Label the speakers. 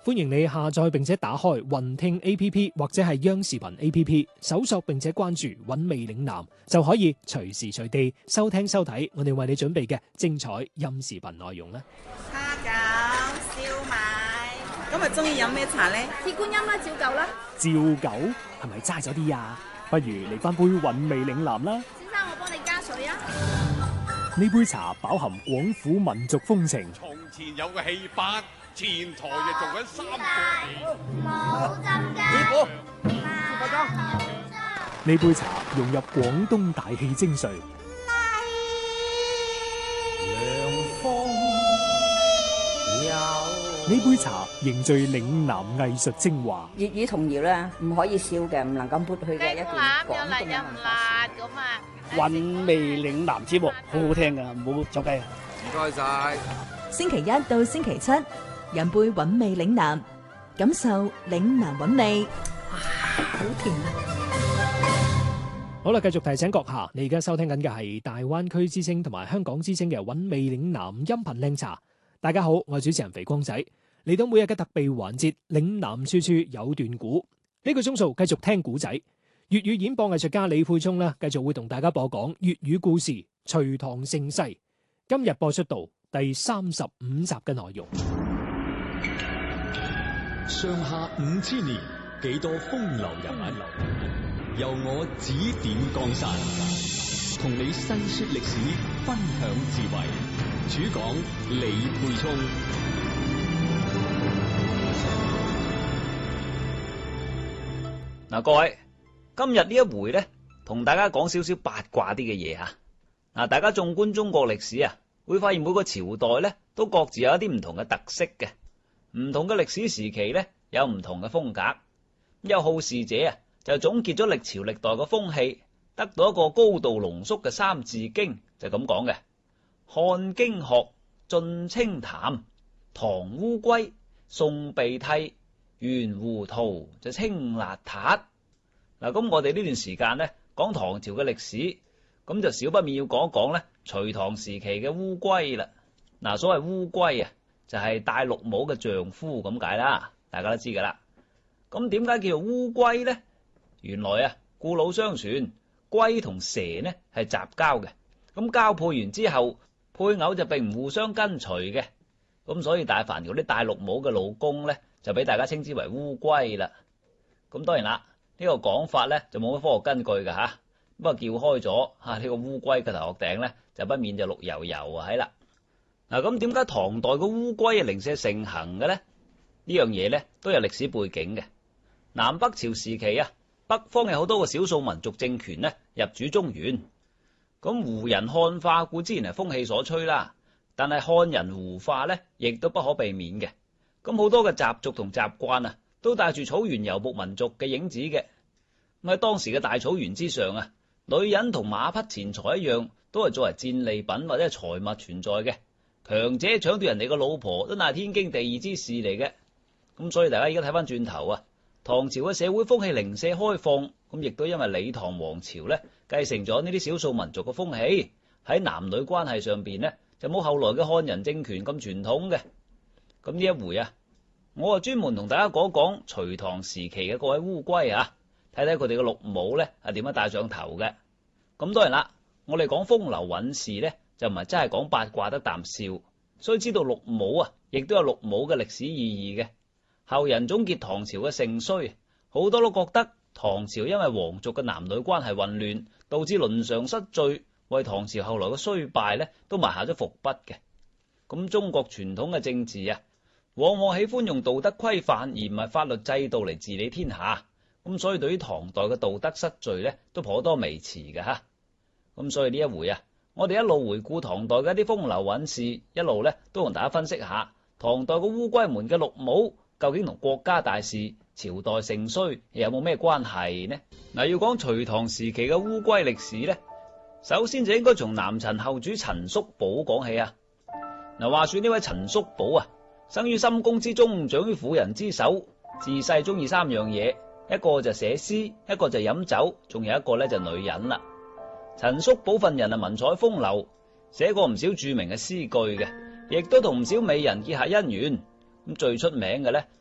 Speaker 1: 歡迎你下載並且打開雲聽 A.P.P. 或者係央視頻 A.P.P. 搜索並且關注韻味嶺南，就可以隨時隨地收聽收睇我哋為你準備嘅精彩音視頻內容啦。
Speaker 2: 蝦餃、燒賣，今日中意飲咩茶呢？
Speaker 3: 鐵觀音啦，照舊啦。
Speaker 1: 照舊係咪齋咗啲啊？不如嚟翻杯韻味嶺南啦。
Speaker 3: 先生，我幫你加水啊。
Speaker 1: 呢杯茶飽含廣府民族風情。
Speaker 4: 從前有個戲班，前台就做緊三個
Speaker 3: 冇浸雞。
Speaker 4: 師傅，
Speaker 1: 呢杯茶融入廣東大氣精髓。呢杯茶凝聚嶺南藝術精華。
Speaker 5: 粵語童謠咧，唔可以笑嘅，唔能夠抹去嘅一段廣東嘅文化。
Speaker 6: 韻味嶺南節目好好聽噶，唔好走雞啊！
Speaker 4: 唔該晒。
Speaker 7: 星期一到星期七，飲杯韻味嶺南，感受嶺南韻味。哇，好甜啊！
Speaker 1: 好啦，繼續提醒閣下，你而家收聽緊嘅係大灣區之聲同埋香港之聲嘅韻味嶺南音頻靚茶。大家好，我係主持人肥光仔，嚟到每日嘅特備環節，嶺南處處有段古。呢個鐘數繼續聽古仔，粵語演播藝術家李沛聰呢，繼續會同大家播講粵語故事《隋唐盛世》。今日播出到第35集嘅內容。
Speaker 8: 上下5000年，幾多風流人物，由我指點江山，同你細說歷史，分享智慧。主講李沛聰。
Speaker 9: 嗱，各位，今日呢一回咧，同大家講少少八卦啲嘅嘢吓。嗱，大家縱觀中國歷史啊，會發現每個朝代咧都各自有一啲唔同嘅特色嘅，唔同嘅歷史時期咧有唔同嘅風格。有好事者啊，就總結咗歷朝歷代嘅風氣，得到一個高度濃縮嘅三字經，就咁講嘅。漢經學，晉清談，唐烏龜，宋鼻涕，元胡塗就清邋遢。嗱，咁我哋呢段時間咧講唐朝嘅歷史，咁就少不免要講一講咧隋唐時期嘅烏龜啦。嗱，所謂烏龜啊，就係戴綠帽嘅丈夫咁解啦，大家都知噶啦。咁點解叫做烏龜咧？原來啊，故老相傳，龜同蛇呢係雜交嘅，咁交配完之後，配偶就並唔互相跟隨嘅，咁所以大凡嗰啲戴綠帽嘅老公咧，就俾大家稱之為烏龜啦。咁當然啦，呢個講法咧就冇乜科學根據噶吓，不過叫開咗吓呢個烏龜嘅頭殼頂咧，就不免就綠油油啊喺啦。嗱，咁點解唐代嘅烏龜係零舍盛行嘅咧？呢樣嘢咧都有歷史背景嘅。南北朝時期啊，北方有好多個少數民族政權咧入主中原。咁胡人漢化固之然係風氣所趨啦，但係漢人胡化咧，亦都不可避免嘅。咁好多嘅習俗同習慣啊，都帶住草原游牧民族嘅影子嘅。咁喺當時嘅大草原之上啊，女人同馬匹錢財一樣，都係作為戰利品或者係財物存在嘅。強者搶奪人哋嘅老婆，都係天經地義之事嚟嘅。咁所以大家而家睇翻轉頭啊，唐朝嘅社會風氣零舍開放，咁亦都因為李唐王朝咧繼承咗呢啲少數民族嘅風氣，喺男女關係上邊咧就冇後來嘅漢人政權咁傳統嘅。咁呢一回啊，我啊專門同大家講講隋唐時期嘅各位烏龜啊，睇睇佢哋嘅綠帽咧係點樣戴上頭嘅。咁當然啦，我哋講風流韻事咧就唔係真係講八卦得啖笑，所以知道綠帽啊，亦都有綠帽嘅歷史意義嘅。後人總結唐朝嘅盛衰，好多都覺得唐朝因為皇族嘅男女關係混亂，導致倫常失序，為唐朝後來嘅衰敗咧都埋下咗伏筆嘅。咁中國傳統嘅政治啊，往往喜歡用道德規範而唔係法律制度嚟治理天下，咁所以對於唐代嘅道德失序咧都頗多微詞嘅吓。咁所以呢一回啊，我哋一路回顧唐代嘅一啲風流韻事，一路咧都同大家分析下唐代嘅烏龜們嘅綠帽究竟同國家大事、朝代盛衰有冇咩關係呢？嗱，要講隋唐時期嘅烏龜歷史咧，首先就應該從南陳後主陳叔寶講起啊。嗱，話說呢位陳叔寶啊，生於深宮之中，長於婦人之手，自細中意三樣嘢，一個就寫詩，一個就飲酒，仲有一個咧就女人啦。陳叔寶份人啊，文采風流，寫過唔少著名嘅詩句嘅，亦都同唔少美人結下姻緣。咁最出名嘅咧